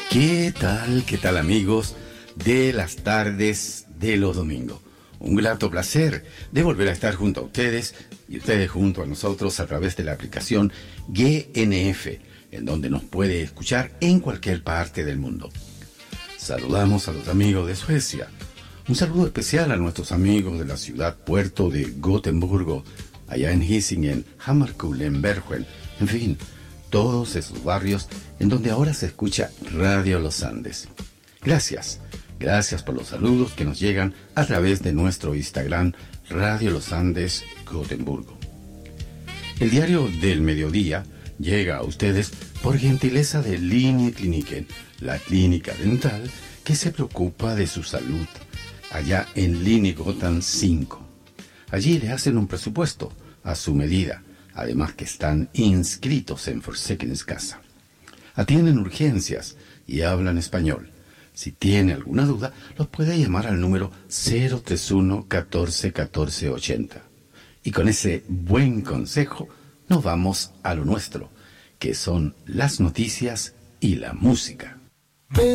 ¿Qué tal? ¿Qué tal, amigos de las tardes de los domingos? Un grato placer de volver a estar junto a ustedes y ustedes junto a nosotros a través de la aplicación GNF, en donde nos puede escuchar en cualquier parte del mundo. Saludamos a los amigos de Suecia. Un saludo especial a nuestros amigos de la ciudad puerto de Gotemburgo, allá en Hisingen, Hammarkullen, Bergen, en fin, todos esos barrios en donde ahora se escucha Radio Los Andes. Gracias por los saludos que nos llegan a través de nuestro Instagram Radio Los Andes Gotemburgo. El diario del mediodía llega a ustedes por gentileza de Línea Kliniken, la clínica dental que se preocupa de su salud, allá en Linigotan 5. Allí le hacen un presupuesto a su medida, además que están inscritos en Försäkringskassan. Atienden urgencias y hablan español. Si tiene alguna duda, los puede llamar al número 031 14 14 80. Y con ese buen consejo, nos vamos a lo nuestro, que son las noticias y la música.